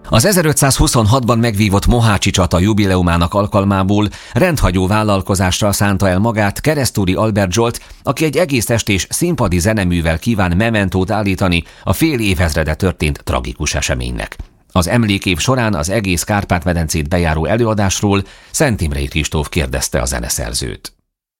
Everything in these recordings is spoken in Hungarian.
Az 1526-ban megvívott mohácsi csata jubileumának alkalmából rendhagyó vállalkozásra szánta el magát Keresztúri Albert Zsolt, aki egy egész estés színpadi zeneművel kíván mementót állítani a fél évezrede történt tragikus eseménynek. Az emlékév során az egész Kárpát-medencét bejáró előadásról Szent Imrei Kristóf kérdezte a zeneszerzőt.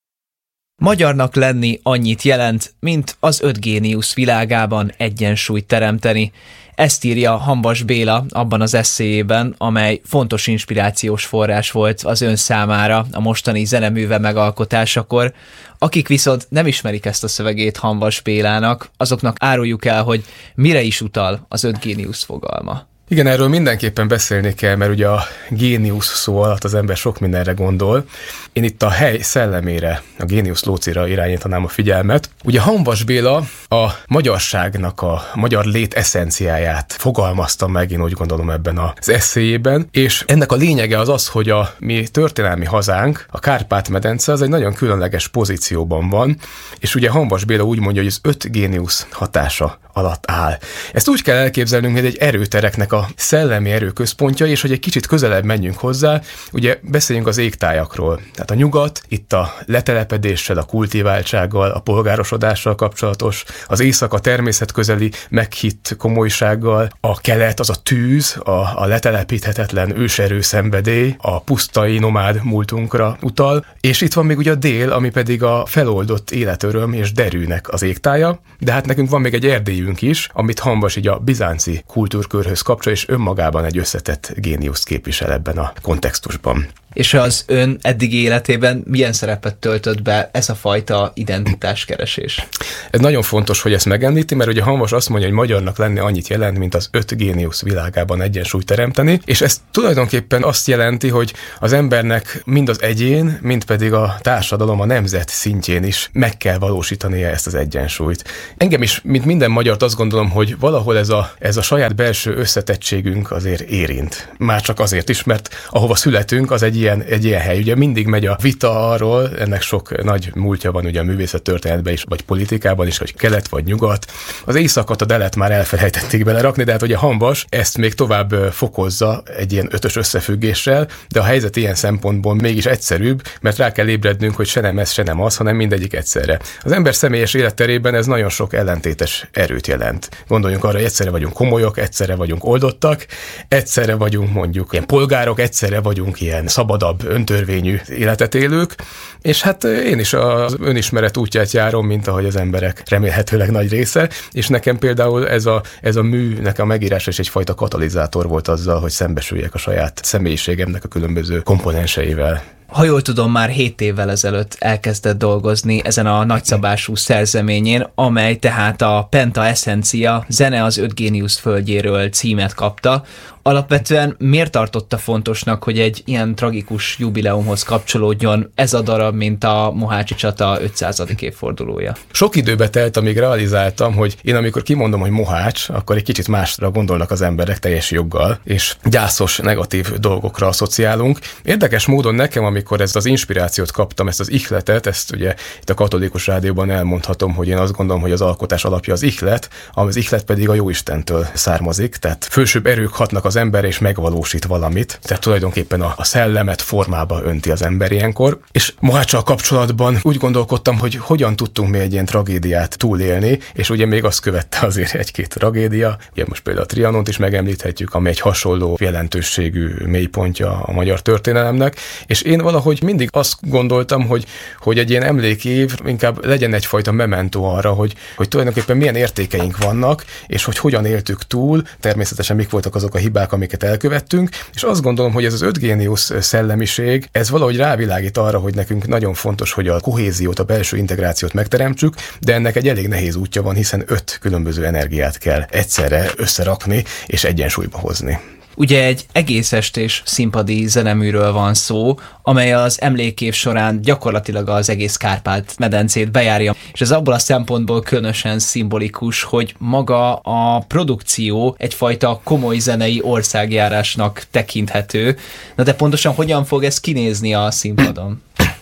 Magyarnak lenni annyit jelent, mint az 5 géniusz világában egyensúlyt teremteni. Ezt írja Hamvas Béla abban az esszéjében, amely fontos inspirációs forrás volt az ön számára a mostani zeneműve megalkotásakor. Akik viszont nem ismerik ezt a szövegét Hamvas Bélának, azoknak áruljuk el, hogy mire is utal az 5 géniusz fogalma. Igen, erről mindenképpen beszélni kell, mert ugye a géniusz szó alatt az ember sok mindenre gondol. Én itt a hely szellemére, a géniusz lócira irányítanám a figyelmet. Ugye Hamvas Béla a magyarságnak, a magyar lét eszenciáját fogalmazta meg, én úgy gondolom ebben az esszéjében, és ennek a lényege az az, hogy a mi történelmi hazánk, a Kárpát-medence, az egy nagyon különleges pozícióban van, és ugye Hamvas Béla úgy mondja, hogy az 5 géniusz hatása alatt áll. Ezt úgy kell elképzelnünk, hogy egy erőtereknek a szellemi erőközpontja, és hogy egy kicsit közelebb menjünk hozzá, ugye beszéljünk az égtájakról. Tehát a nyugat, itt a letelepedéssel, a kultiváltsággal, a polgárosodással kapcsolatos, az észak a természetközeli meghitt komolysággal, a kelet az a tűz, a letelepíthetetlen őserő szenvedély, a pusztai nomád múltunkra utal, és itt van még ugye a dél, ami pedig a feloldott életöröm és derűnek az égtája, de hát nekünk van még egy Erdélyünk is, amit Hamvas így a bizánci kultúrkörhöz kapcsol, és önmagában egy összetett géniuszt képvisel ebben a kontextusban. És az ön eddigi életében milyen szerepet töltött be ez a fajta identitáskeresés? Ez nagyon fontos, hogy ezt megemlíti, mert ugye Hamvas azt mondja, hogy magyarnak lenni annyit jelent, mint az 5 géniusz világában egyensúlyt teremteni, és ez tulajdonképpen azt jelenti, hogy az embernek mind az egyén, mind pedig a társadalom, a nemzet szintjén is meg kell valósítania ezt az egyensúlyt. Engem is, mint minden magyart azt gondolom, hogy valahol ez a saját belső összetettségünk azért érint. Már csak azért is, mert ahova születünk, az egy ilyen hely. Ugye mindig megy a vita arról, ennek sok nagy múltja van ugye a művészettörténetben is, vagy politikában is, hogy kelet vagy nyugat. Az éjszakat, a delet már elfelejtették belerakni, de hát ugye Hamvas ezt még tovább fokozza egy ilyen 5-ös összefüggéssel, de a helyzet ilyen szempontból mégis egyszerűbb, mert rá kell ébrednünk, hogy se nem ez, se nem az, hanem mindegyik egyszerre. Az ember személyes életterében ez nagyon sok ellentétes erőt jelent. Gondoljunk arra, hogy egyszerre vagyunk komolyak, egyszerre vagyunk oldottak, egyszerre vagyunk mondjuk ilyen polgárok, egyszerre vagyunk ilyen szabadabb, öntörvényű életet élők, és hát én is az önismeret útját járom, mint ahogy az emberek remélhetőleg nagy része, és nekem például ez a műnek a megírása is egyfajta katalizátor volt azzal, hogy szembesüljek a saját személyiségemnek a különböző komponenseivel. Ha jól tudom, már 7 évvel ezelőtt elkezdett dolgozni ezen a nagyszabású szerzeményén, amely tehát a Penta Essencia, zene az 5 géniusz földjéről címet kapta. Alapvetően miért tartotta fontosnak, hogy egy ilyen tragikus jubileumhoz kapcsolódjon ez a darab, mint a mohácsi csata 500. évfordulója? Sok időbe telt, amíg realizáltam, hogy én amikor kimondom, hogy mohács, akkor egy kicsit másra gondolnak az emberek teljes joggal, és gyászos, negatív dolgokra asszociálunk. Érdekes módon nekem, amikor ezt az inspirációt kaptam, ezt az ihletet, ezt ugye itt a katolikus rádióban elmondhatom, hogy én azt gondolom, hogy az alkotás alapja az ihlet, az ihlet pedig a Jóistentől származik, tehát fölsőbb erők hatnak az ember és megvalósít valamit, tehát tulajdonképpen a szellemet formába önti az ember ilyenkor. És moháccsal kapcsolatban úgy gondolkodtam, hogy hogyan tudtunk mi egy ilyen tragédiát túlélni, és ugye még azt követte azért egy-két tragédia, ugye most például a Trianont is megemlíthetjük, ami egy hasonló jelentőségű mélypontja a magyar történelemnek, és én valahogy mindig azt gondoltam, hogy egy ilyen emlékév inkább legyen egyfajta memento arra, hogy tulajdonképpen milyen értékeink vannak, és hogy hogyan éltük túl, természetesen mik voltak azok a hibák, amiket elkövettünk, és azt gondolom, hogy ez az 5 géniusz szellemiség, ez valahogy rávilágít arra, hogy nekünk nagyon fontos, hogy a kohéziót, a belső integrációt megteremtsük, de ennek egy elég nehéz útja van, hiszen 5 különböző energiát kell egyszerre összerakni és egyensúlyba hozni. Ugye egy egész estés színpadi zeneműről van szó, amely az emlékév során gyakorlatilag az egész Kárpát-medencét bejárja, és ez abból a szempontból különösen szimbolikus, hogy maga a produkció egyfajta komoly zenei országjárásnak tekinthető. Na de pontosan hogyan fog ez kinézni a színpadon?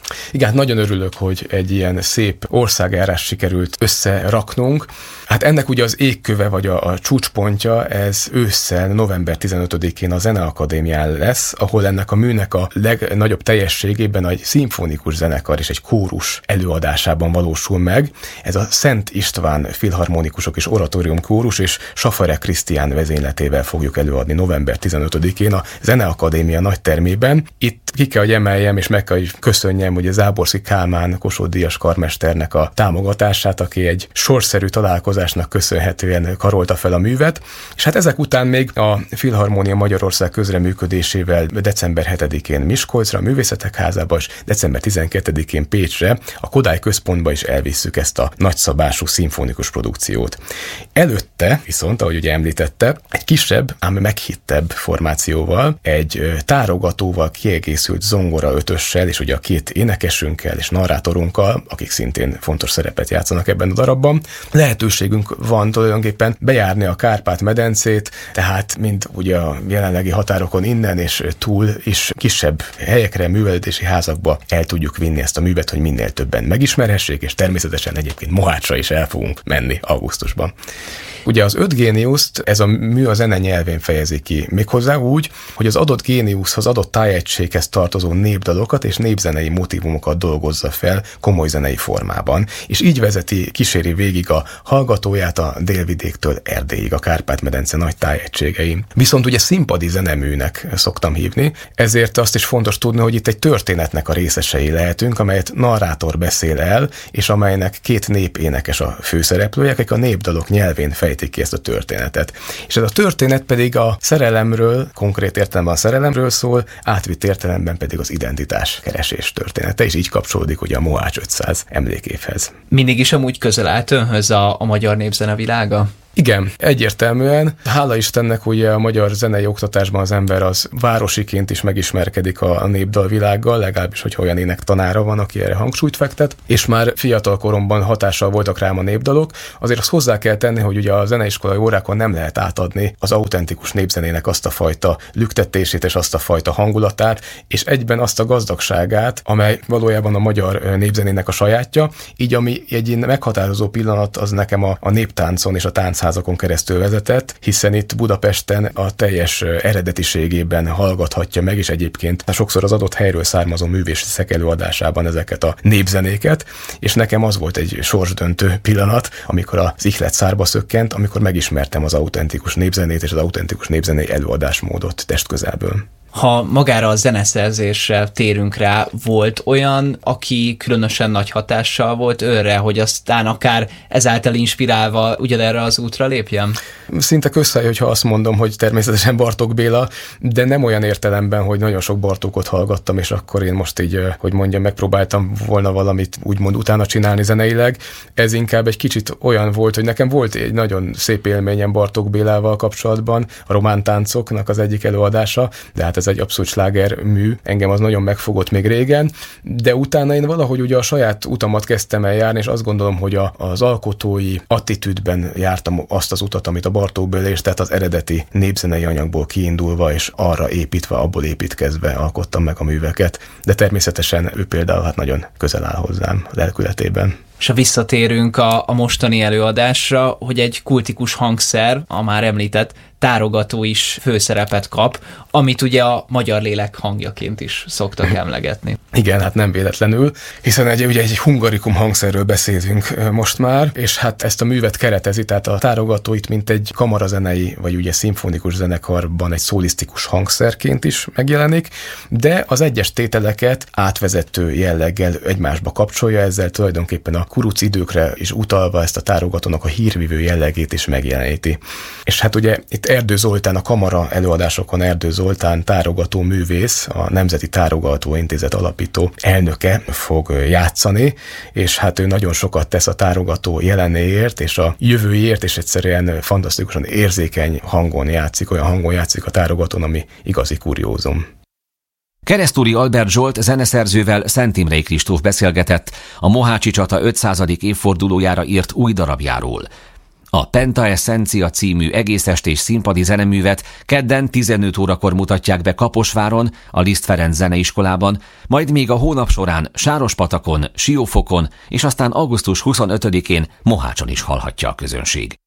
Igen, nagyon örülök, hogy egy ilyen szép országjárás sikerült összeraknunk. Hát ennek ugye az égköve vagy a csúcspontja, ez ősszel, november 15-én a Zeneakadémián lesz, ahol ennek a műnek a legnagyobb teljességében egy szimfonikus zenekar és egy kórus előadásában valósul meg. Ez a Szent István Filharmonikusok és Oratórium Kórus és Safare Krisztián vezényletével fogjuk előadni november 15-én a Zeneakadémia nagytermében. Itt ki kell, hogy emeljem és meg kell, hogy köszönjem ugye Záborszky Kálmán Kossuth-díjas karmesternek a támogatását, aki egy sorszerű találkozásnak köszönhetően karolta fel a művet, és hát ezek után még a Filharmónia Magyarország közreműködésével december 7-én Miskolcra, a Művészetek Házába, és december 12-én Pécsre, a Kodály Központba is elvisszük ezt a nagyszabású szimfonikus produkciót. Előtte viszont, ahogy ugye említette, egy kisebb, ám meghittebb formációval, egy tárogatóval kiegészült zongora ötössel, és ugye a két énekesünkkel és narrátorunkkal, akik szintén fontos szerepet játszanak ebben a darabban, lehetőségünk van tulajdonképpen bejárni a Kárpát-medencét, tehát mind ugye a jelenlegi határokon innen és túl is kisebb helyekre, művelődési házakba el tudjuk vinni ezt a művet, hogy minél többen megismerhessék, és természetesen egyébként Mohácsra is el fogunk menni augusztusban. Ugye az 5 géniuszt ez a mű a zene nyelvén fejezi ki, méghozzá úgy, hogy az adott géniuszhoz, adott tájegységhez tartozó népdalokat és népzenei motívumokat dolgozza fel komoly zenei formában, és így kíséri végig a hallgatóját a délvidéktől Erdélyig, a Kárpát-medence nagy tájegységein. Viszont ugye színpadi zeneműnek szoktam hívni, ezért azt is fontos tudni, hogy itt egy történetnek a részesei lehetünk, amelyet narrátor beszél el, és amelynek két népénekes a főszereplője, akik a népdalok nyelvén fejtik ki ezt a történetet. És ez a történet pedig a szerelemről, konkrét értelemben a szerelemről szól, átvitt értelemben pedig az identitás keresés története, és így kapcsolódik ugye a Mohács 500 emlékévhez. Mindig is amúgy közel állt önhöz a magyar népzene világa? Igen, egyértelműen. Hála Istennek ugye a magyar zenei oktatásban az ember az városiként is megismerkedik a népdalvilággal, legalábbis, hogy olyan énektanára van, aki erre hangsúlyt fektet, és már fiatal koromban hatással voltak rám a népdalok. Azért azt hozzá kell tenni, hogy ugye a zeneiskolai órákon nem lehet átadni az autentikus népzenének azt a fajta lüktetését és azt a fajta hangulatát, és egyben azt a gazdagságát, amely valójában a magyar népzenének a sajátja. Így ami egy meghatározó pillanat, az nekem a néptáncon és a táncházakon keresztül vezetett, hiszen itt Budapesten a teljes eredetiségében hallgathatja meg, és egyébként sokszor az adott helyről származó művészek előadásában ezeket a népzenéket, és nekem az volt egy sorsdöntő pillanat, amikor az ihlet szárba szökkent, amikor megismertem az autentikus népzenét és az autentikus népzenei előadásmódot testközelből. Ha magára a zeneszerzésre térünk rá, volt olyan, aki különösen nagy hatással volt őre, hogy aztán akár ezáltal inspirálva ugyanerre az útra lépjen? Szinte közhely, hogyha azt mondom, hogy természetesen Bartók Béla, de nem olyan értelemben, hogy nagyon sok Bartókot hallgattam, és akkor én most így, hogy mondjam, megpróbáltam volna valamit úgymond utána csinálni zeneileg. Ez inkább egy kicsit olyan volt, hogy nekem volt egy nagyon szép élményem Bartók Bélával kapcsolatban, a Román táncoknak az egyik előadása, de hát ez egy abszolút sláger mű, engem az nagyon megfogott még régen, de utána én valahogy ugye a saját utamat kezdtem el járni, és azt gondolom, hogy az alkotói attitűdben jártam azt az utat, amit a Bartók Béla, és tehát az eredeti népzenei anyagból kiindulva, és arra építve, abból építkezve alkottam meg a műveket, de természetesen ő például hát nagyon közel áll hozzám lelkületében. És ha visszatérünk a mostani előadásra, hogy egy kultikus hangszer, a már említett tárogató is főszerepet kap, amit ugye a magyar lélek hangjaként is szoktak emlegetni. Igen, hát nem véletlenül, hiszen ugye egy hungarikum hangszerről beszélünk most már, és hát ezt a művet keretezi, tehát a tárogató itt mint egy kamarazenei, vagy ugye szimfonikus zenekarban egy szólisztikus hangszerként is megjelenik, de az egyes tételeket átvezető jelleggel egymásba kapcsolja, ezzel tulajdonképpen a kuruc időkre is utalva ezt a tárogatónak a hírvívő jellegét is megjeleníti. És hát ugye itt Erdő Zoltán, a kamara előadásokon Erdő Zoltán tárogató művész, a Nemzeti Tárogató Intézet alapító elnöke fog játszani, és hát ő nagyon sokat tesz a tárogató jelenéért és a jövőjéért, és egyszerűen fantasztikusan érzékeny hangon játszik, olyan hangon játszik a tárogatón, ami igazi kuriózum. Keresztúri Albert Zsolt zeneszerzővel Szent Imrei Kristóf beszélgetett a Mohácsi csata 500. évfordulójára írt új darabjáról. A Penta Essencia című egészestés színpadi zeneművet kedden 15 órakor mutatják be Kaposváron, a Liszt Ferenc Zeneiskolában, majd még a hónap során Sárospatakon, Siófokon és aztán augusztus 25-én Mohácson is hallhatja a közönség.